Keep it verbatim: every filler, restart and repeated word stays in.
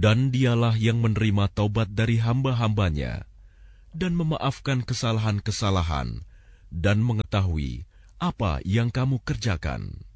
Dan dialah yang menerima taubat dari hamba-hambanya dan memaafkan kesalahan-kesalahan dan mengetahui apa yang kamu kerjakan.